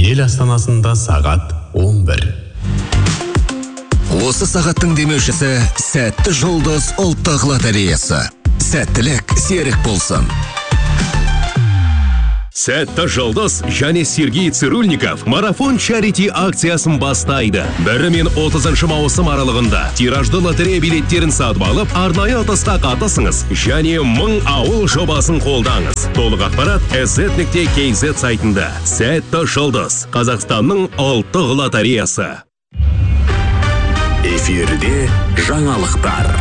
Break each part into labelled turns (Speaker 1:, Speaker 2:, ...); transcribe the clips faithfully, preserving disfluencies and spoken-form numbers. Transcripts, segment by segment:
Speaker 1: Ел астанасында сағат он бір.
Speaker 2: Осы сағаттың демеушісі Сәтті жұлдыз ұлттық лотереясы. Сәттілік серік болсын.
Speaker 3: Сәтті жұлдыз және Сергей Цирульников марафон чарити акциясын бастайды. Бірі мен отызыншы маусым аралығында тиражды лотерея билеттерін сатып алып, арнайы ұтысқа қатысыңыз және мың ауыл жобасын қолдаңыз. Толық ақпарат эсет нүкте кз сайтында. Сәтті жұлдыз, Қазақстанның ұлттық лотереясы.
Speaker 2: Эфирде жаңалықтар.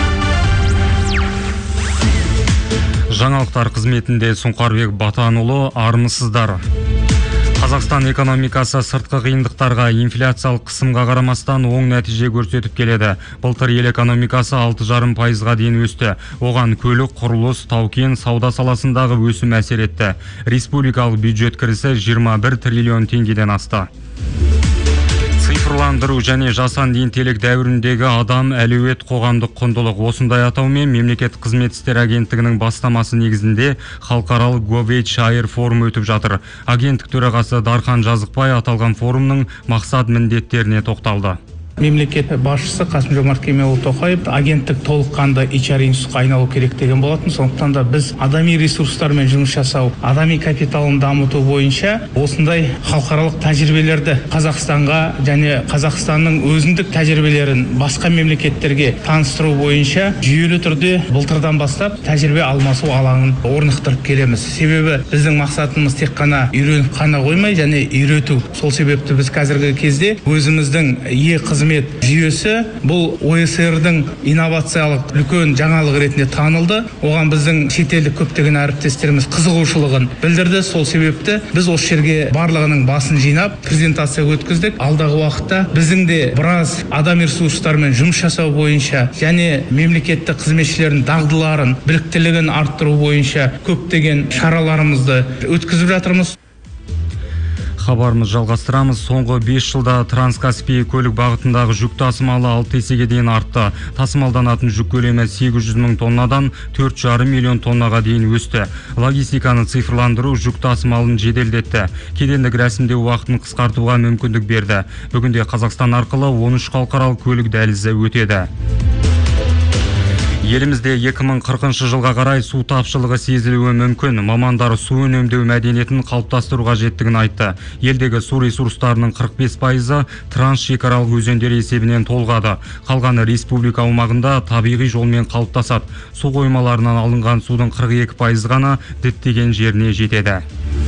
Speaker 4: Жаңалықтар қызметінде Сұңқарбек Батанұлы, армысыздар. Қазақстан экономикасы сыртқы қиындықтарға, инфляциялық қысымға қарамастан оң нәтиже көрсетіп келеді. Былтыр ел экономикасы алты жарым пайызға дейін өсті. Оған көлік, құрылыс, тау-кен, сауда саласындағы өсім әсер етті. Республикалық бюджет кірісі жиырма бір триллион теңгеден асты. Цифрландыру және жасанды интеллект дәуіріндегі адам әлеует қоғамдық құндылық. Осындай атаумен мемлекет қызмет істері агенттігінің бастамасы негізінде халықаралық Go-Shire форум өтіп жатыр. Агенттік төрағасы Дархан Жазықбай аталған форумның мақсат міндеттеріне тоқталды.
Speaker 5: Мемлекет басшысы Қасым-Жомарт Кемелұлы Тоқаев агенттік толыққанды эйч ар институтқа айналу керек деген болатын. Сондықтан да біз адами ресурстармен жұмыс жасау, адами капиталын дамыту бойынша осындай халықаралық тәжірибелерді Қазақстанға және Қазақстанның өзіндік тәжірибелерін басқа мемлекеттерге таныстыру бойынша жүйелі түрде былтырдан бастап тәжірибе алмасу алаңын орнықтырып келеміз. Себебі біздің мақсатымыз тек қана үйреніп қана қоймай, және үйрету. Сол себепті біз қазіргі кезде өзіміздің е қызмет жүйесі бұл о е эс эр-дің инновациялық үлкен жаңалық ретінде танылды. Оған біздің шетелдік көптеген әріптестеріміз қызығушылығын білдірді. Сол себепті біз осы жерге барлығының басын жинап презентация өткіздік. Алдағы уақытта біздің де біраз адам ресурстарымен жұмыс жасау бойынша және мемлекеттік қызметшілердің дағдыларын, біліктілігін арттыру бойынша көптеген шараларымызды өткізіп жатырмыз.
Speaker 4: Хабарымыз жалғастырамыз. Соңғы бес жылда Транскаспий көлік бағытындағы жүк тасымалы алты есеге дейін артты. Тасымалданатын жүк көлемі сегіз жүз мың тоннадан төрт жарым миллион тоннаға дейін өсті. Логистиканы цифрландыру жүк тасымалын жеделдетті. Кедендік рәсімдеу уақытын қысқартуға мүмкіндік берді. Бүгінде Қазақстан арқылы он үш халықаралық көлік дәлізі өтеді. Елімізде екі мың қырқыншы жылға қарай су тапшылығы сезілуі мүмкін. Мамандар су үнемдеу мәдениетін қалыптастыру қажеттігін айтты. Елдегі су ресурстарының қырық бес пайызы трансшекаралық өзендер есебінен толғады. Қалғаны республика аумағында табиғи жолмен қалыптасады. Су қоймаларынан алынған судың қырық екі пайызы ғана діттеген жеріне жетеді.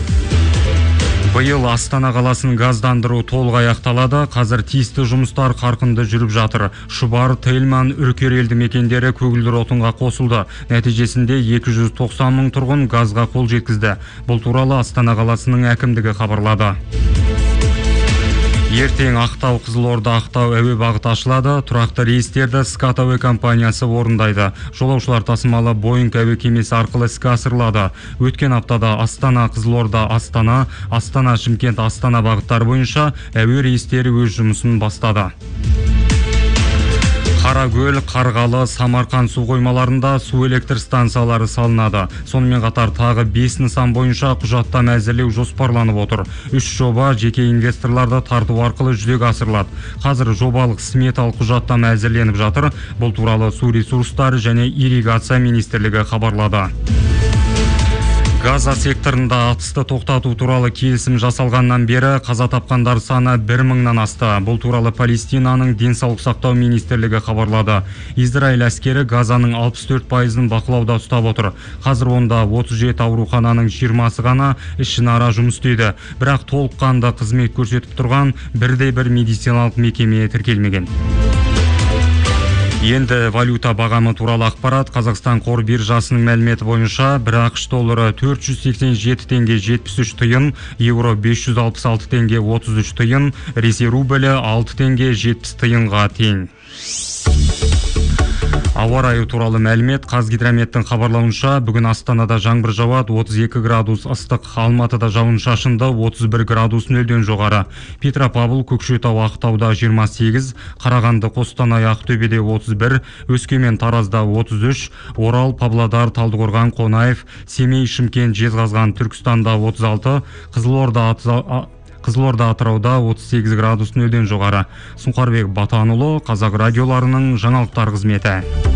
Speaker 4: Биыл Астана қаласын газдандыру толық аяқталады. Қазір тиісті жұмыстар қарқынды жүріп жатыр. Шұбар, Тельман, Үркер елді мекендері көгілдір отынға қосылды. Нәтижесінде екі жүз тоқсан мың тұрғын газға қол жеткізді. Бұл туралы Астана қаласының әкімдігі хабарлады. Ертең Ақтау, Қызылорда, Ақтау әуе бағыты ашылады. Тұрақты рейстерді Скат әуе компаниясы орындайды. Жолаушылар тасымалы Боинг әуе кемесі арқылы іске асырылады. Өткен аптада Астана, Қызылорда, Астана, Астана, Шымкент, Астана бағыттары бойынша әуе рейстері өз жұмысын бастады. Қаракөл, Қарғалы, Самарқан су қоймаларында су электр станциялары салынады. Сонымен қатар тағы бес нысан бойынша құжаттама әзірлеу жоспарланып отыр. Үш жоба жеке инвесторларды тарту арқылы жүзеге асырылады. Қазір жобалық сметалық құжаттама әзірленіп жатыр. Бұл туралы су ресурстары және ирригация министрлігі хабарлады. Газа секторында атысты тоқтату туралы келісім жасалғаннан бері қаза тапқандар саны бір мыңнан асты. Бұл туралы Палестинаның денсаулық сақтау министрлігі хабарлады. Израиль әскері Газаның алпыс төрт пайызын бақылауда ұстап отыр. Қазір онда отыз жеті аурухананың жиырмасы ғана ішінара жұмыс істейді. Бірақ толыққанды қызмет көрсетіп тұрған бірде бір медициналық мекеме тіркелмеген. Енді валюта бағамы туралы ақпарат. Қазақстан қор биржасының мәліметі бойынша бір ақш доллары төрт жүз сексен жеті теңге жетпіс үш тиын, евро бес жүз алпыс алты теңге отыз үш тиын, Ресей рублі алты теңге жетпіс тиынға тең. Ауа райы туралы мәлімет. Қазгидрометтің хабарлауынша бүгін Астанада жаңбыр жауады, отыз екі градус ыстық, Алматыда жауын шашынды, отыз бір градус нөлден жоғары. Петропавл, Көкшетау, Ақтауда жиырма сегіз, Қарағанды, Қостанай, Ақтөбеде отыз бір, Өскемен, Таразда отыз үш, Орал, Павлодар, Талдықорған, Қонаев, Семей, Шымкент, Жезқазған, Түркістанда отыз алты, Қызылорда, Қызылорда, Атырауда отыз сегіз градус нөлден жоғары. Сұңқарбек Батанұлы, Қазақ радиоларының жаңалықтар қызметі.